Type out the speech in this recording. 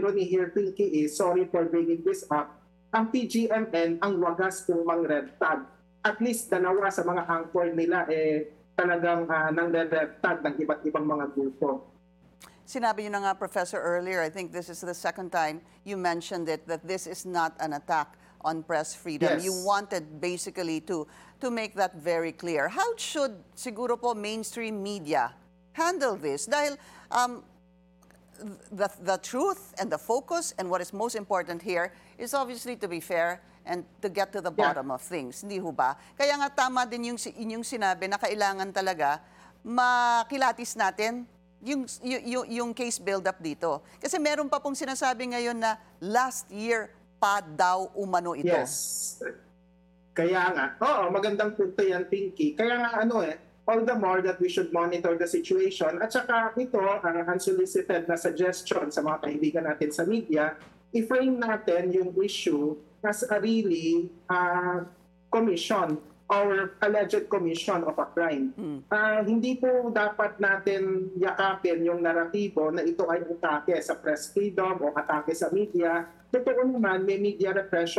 irony here, Pinky, is, sorry for bringing this up, ang PGMN ang wagas kung mang-red tag. At least dalawa sa mga anchor nila talagang nang-red tag ng iba't ibang mga grupo. Sinabi niyo na nga, Professor, earlier, I think this is the second time you mentioned it, that this is not an attack on press freedom. Yes. You wanted basically to make that very clear. How should siguro po mainstream media handle this? Dahil the truth and the focus and what is most important here is obviously to be fair and to get to the bottom of things. Hindi ho ba? Kaya nga tama din yung inyong sinabi na kailangan talaga makilatis natin yung case build-up dito. Kasi meron pa pong sinasabi ngayon na last year pa daw umano ito. Yes. Kaya nga, oo, magandang punto yan, Pinky. Kaya nga all the more that we should monitor the situation. At saka ito, ang unsolicited na suggestion sa mga kaibigan natin sa media, i-frame natin yung issue as a really commission or alleged commission of a crime. Hindi po dapat natin yakapin yung naratibo na ito ay atake sa press freedom o atake sa media. Totoo naman, may media repression